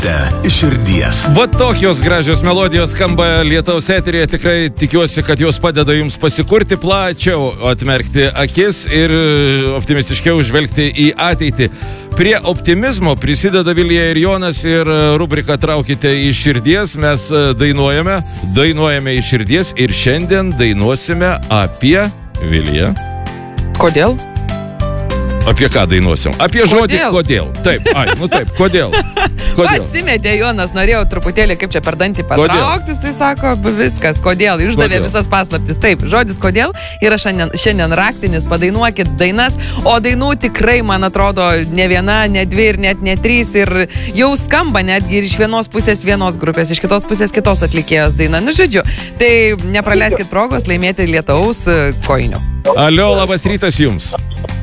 Iš širdies. Va tokios gražios melodijos skamba lietaus eteryje. Tikrai tikiuosi, kad jos padeda jums pasikurti plačiau, atmerkti akis ir optimistiškiau žvelgti į ateitį. Prie optimizmo prisideda Vilija ir Jonas ir rubrika Traukite iš širdies. Mes dainuojame iš širdies ir šiandien dainuosime apie Vilija. Kodėl? Apie ką dainuosim? Apie žodį kodėl. Taip, kodėl? Pasimetė Jonas, norėjau truputėlį kaip čia per dantį patraukti, tai sako, viskas, kodėl, išdavė visas paslaptis. Taip, žodis kodėl yra šiandien raktinis, padainuokit dainas, o dainų tikrai, man atrodo, ne viena, ne dvi ir net ne trys ir jau skamba netgi ir iš vienos pusės vienos grupės, iš kitos pusės kitos atlikėjos daina. Nu, žodžiu, tai nepraleiskit progos laimėti lietaus kojinių. Alio, labas rytas jums.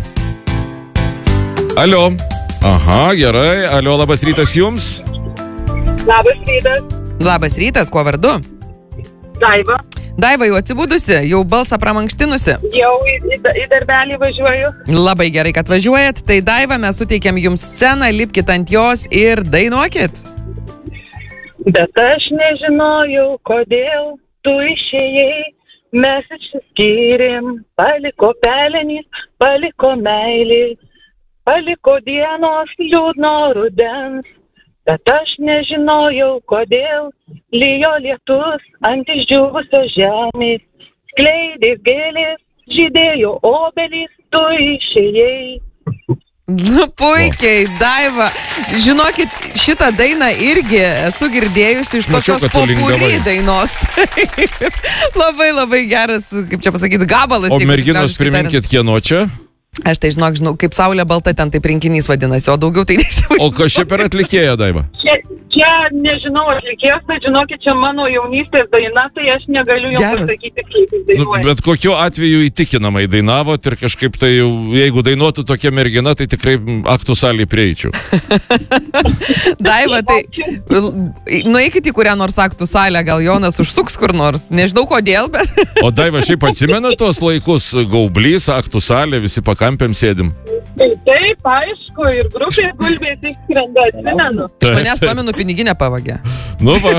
Alio. Aha, gerai. Alio, labas rytas jums. Labas rytas. Labas rytas, kuo vardu? Daiva. Daiva jau atsibudusi, jau balsą pramankštinusi. Jau į darbelį važiuoju. Labai gerai, kad važiuojat. Tai Daiva, mes suteikiam jums sceną, lipkit ant jos ir dainuokit. Bet aš nežinojau, kodėl tu išėjai. Mes išsiskyrėm, paliko pelenys, paliko meilės. Paliko dienos liūdno rudens, bet aš nežinojau, kodėl lijo lietus ant išdžiūvusios žemės, skleidės gėlės, žydėjo obelys, tu išėjai. Nu, puikiai, Daiva. Žinokit, šitą dainą irgi esu girdėjusi iš tokios popuri dainos. Labai, labai geras, kaip čia pasakyti, gabalas. O merginos priminkit, kieno čia? Aš tai žinau, kaip Saulė balta, ten taip rinkinys vadinasi, o daugiau tai neįsivaizduoju. O kas čia per atlikėją, Daiva? Čia nežinau atlikėjas, tai žinokit, čia mano jaunystės daina, tai aš negaliu jums pasakyti, kaip jis dainuoja. Bet kokiu atveju įtikinamai dainavot ir kažkaip tai, jeigu dainuotų tokia mergina, tai tikrai aktų salį prieičiau. Daiva, tai nueikit į kurią nors aktų salę, gal Jonas užsuks kur nors, nežinau kodėl, bet... O Daiva, šiaip atsimena tuos laikus, Gaublys, aktų salė, visi pakampėm sėdim? Taip, aišku, ir grupės gulbės išskrenda, atsimenu. Iš manęs pamenu, piniginę pavagė. Nu, va.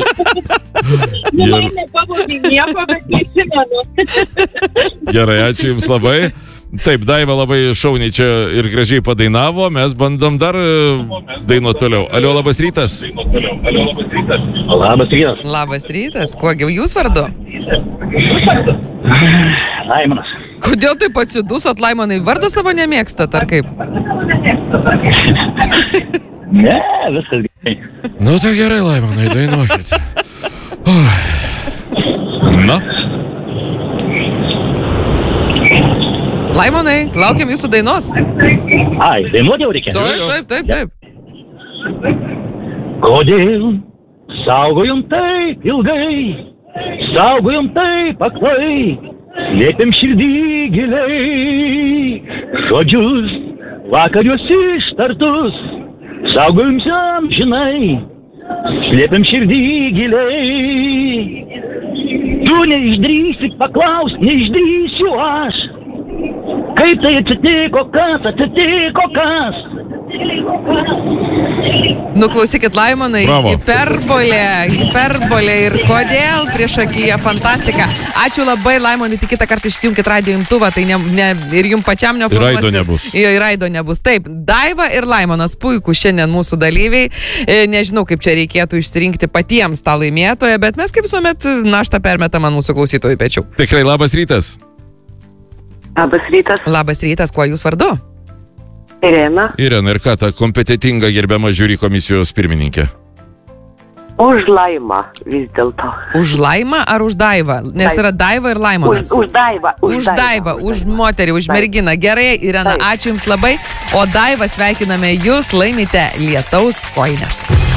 Man nepavagė nieko, bet neatsimenu. Gerai, ačiū Jums labai. Taip, Daiva labai šauniai čia ir gražiai padainavo, mes bandom dar dainuoti toliau. Alio, labas rytas. Labas rytas. Labas rytas, kuogi jūs vardu? Laimonas. Kodėl taip atsidusot, Laimonai, vardo savo nemėgstat, ar kaip? Ne, viskas gerai. Nu, tai gerai, Laimonai, dainuokit. Na? Laimonai, laukiam jūsų dainos. Ai, dainuoti jau reikia? Taip. Kodėl saugojom taip ilgai, saugojom taip aklai, slėpėm širdį giliai, žodžius vakarius ištartus, saugojom amžinai, slėpėm širdį giliai. Tu neišdrįsi paklaust, neišdrįsiu aš. Kaip tai atsitiko, kas? Nu, klausykit, Laimonai, hiperbolė ir kodėl priešakyje, fantastika. Ačiū labai, Laimonai, tik kitą kartą išsijunkit radijo imtuvą, tai ir jums pačiam neformuosi. Ir raido nebus. Taip, Daiva ir Laimonas puikų šiandien mūsų dalyviai. Nežinau, kaip čia reikėtų išsirinkti patiems tą laimėtoją, bet mes kaip visuomet naštą permetam ant mūsų klausytojų pečių. Tikrai, labas rytas. Labas rytas. Labas rytas, kuo jūs vardu? Irena. Irena, ir ką ta kompetitinga gerbiama žiūri komisijos pirmininkė? Už Laimą vis dėlto. Už Laimą ar už Daivą? Nes yra Daiva ir Laimonas. Už Daivą. Už Daivą, už moterį, už merginą. Gerai, Irena, ačiū Jums labai. O Daiva, sveikiname Jūs, laimite lietaus kojines.